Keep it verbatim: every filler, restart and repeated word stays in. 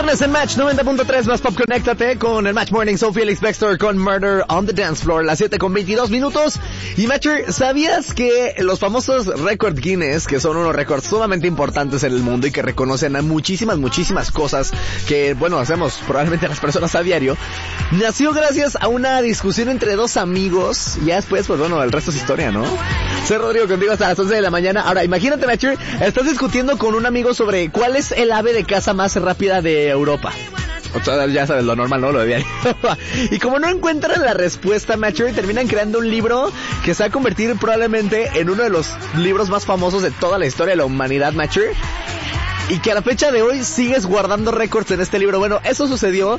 lunes en Match noventa punto tres más Pop. Conéctate con el Match Morning. Soy Felix Baxter con Murder on the Dance Floor, las siete con veintidós minutos. Y Matcher, ¿sabías que los famosos Record Guinness, que son unos récords sumamente importantes en el mundo y que reconocen a muchísimas, muchísimas cosas que, bueno, hacemos probablemente las personas a diario, nació gracias a una discusión entre dos amigos? Y ya después, pues bueno, el resto es historia, ¿no? Soy Rodrigo, contigo hasta las once de la mañana. Ahora, imagínate, Matcher, estás discutiendo con un amigo sobre cuál es el ave de caza más rápida de Europa. O sea, ya sabes, lo normal, ¿no? Lo de diario. Y como no encuentran la respuesta, Matcher, terminan creando un libro que se va a convertir probablemente en uno de los libros más famosos de toda la historia de la humanidad, Matcher. Y que a la fecha de hoy sigues guardando récords en este libro. Bueno, eso sucedió